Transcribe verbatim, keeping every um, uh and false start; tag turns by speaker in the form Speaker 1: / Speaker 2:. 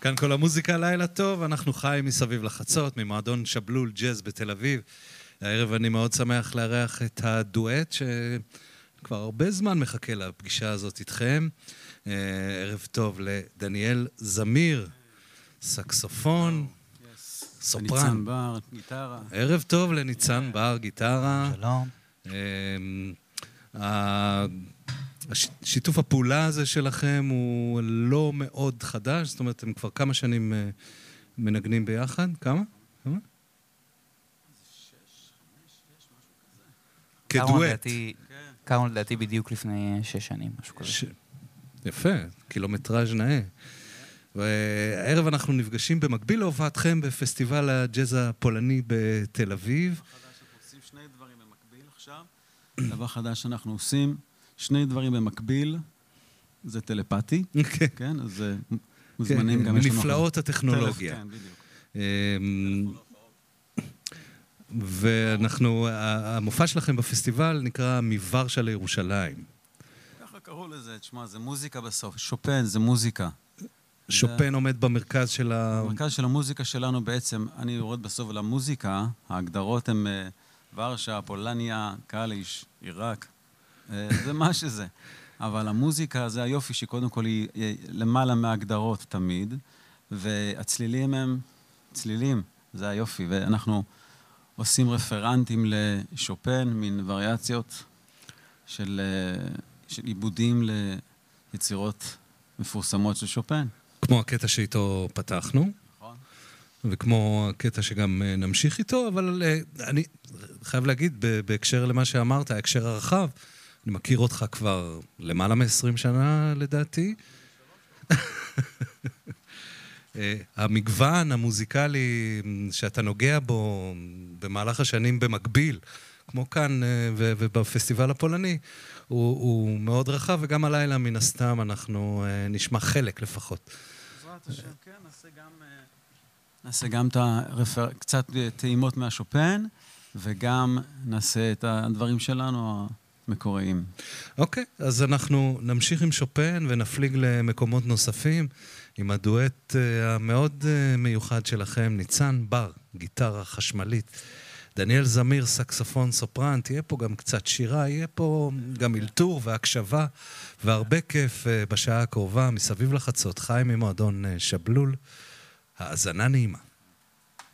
Speaker 1: כאן כל המוזיקה, לילה טוב, אנחנו חיים מסביב לחצות, ממועדון שבלול ג'אז בתל אביב. הערב אני מאוד שמח לארח את הדואט, שכבר הרבה זמן מחכה לפגישה הזאת איתכם. ערב טוב לדניאל זמיר, סקסופון, סופרן.
Speaker 2: ניצן בר, גיטרה.
Speaker 1: ערב טוב לניצן בר, גיטרה.
Speaker 3: שלום.
Speaker 1: שיתוף הפעולה הזה שלכם הוא לא מאוד חדש, זאת אומרת, הם כבר כמה שנים מנגנים ביחד. כמה? כמה?
Speaker 2: שש, חמש, שש, משהו כזה.
Speaker 1: כדואט.
Speaker 3: קראנו לדעתי בדיוק לפני שש שנים, משהו כזה.
Speaker 1: יפה, קילומטראז' נאה. והערב אנחנו נפגשים במקביל להופעתכם בפסטיבל הג'אז הפולני בתל אביב.
Speaker 2: אנחנו עושים שני דברים במקביל עכשיו. דבר חדש שאנחנו עושים, שני דברים במקביל, זה טלפתי, כן? אז מוזמנים גם...
Speaker 1: מנפלאות הטכנולוגיה.
Speaker 2: כן, בדיוק.
Speaker 1: ואנחנו, המופע שלכם בפסטיבל נקרא מוורשה לירושלים.
Speaker 2: ככה קראו לזה, תשמע, זה מוזיקה בסוף. שופן, זה מוזיקה.
Speaker 1: שופן עומד במרכז של ה...
Speaker 2: במרכז של המוזיקה שלנו בעצם, אני יורד בסוף למוזיקה, ההגדרות הן ורשה, פולניה, קליש, עיראק, זה מה שזה. אבל המוזיקה זה היופי שקודם כל היא למעלה מההגדרות תמיד, והצלילים הם צלילים, זה היופי, ואנחנו עושים רפרנטים לשופן, מין וריאציות של, של עיבודים ליצירות מפורסמות של שופן.
Speaker 1: כמו הקטע שאיתו פתחנו,
Speaker 2: נכון.
Speaker 1: וכמו הקטע שגם נמשיך איתו, אבל אני חייב להגיד, בהקשר למה שאמרת, ההקשר הרחב, אני מכיר אותך כבר למעלה מ-עשרים שנה, לדעתי. המגוון המוזיקלי שאתה נוגע בו במהלך השנים במקביל, כמו כאן ובפסטיבל הפולני, הוא, הוא מאוד רחב, וגם הלילה מן הסתם אנחנו נשמע חלק לפחות.
Speaker 2: בעזרת השם, כן, נעשה גם, נעשה גם את הרפר... קצת טעימות מהשופן, וגם נעשה את הדברים שלנו המקוריים.
Speaker 1: אוקיי, אז אנחנו נמשיך עם שופן ונפליג למקומות נוספים, עם הדואט המאוד מיוחד שלכם, ניצן בר, גיטרה חשמלית, דניאל זמיר, סקסופון, סופרן, תהיה פה גם קצת שירה, יהיה פה גם אלתור והקשבה, והרבה כיף בשעה הקרובה, מסביב לחצות, חיים ממועדון שבלול, האזנה נעימה.